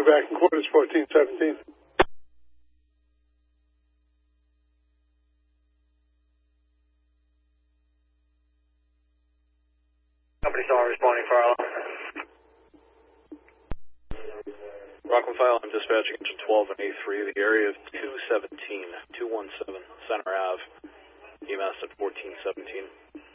back in quarters 1417. Company Star responding for our Rockland File, I'm dispatching engine 12 and A3, the area of 217 Center Ave, EMS at 1417.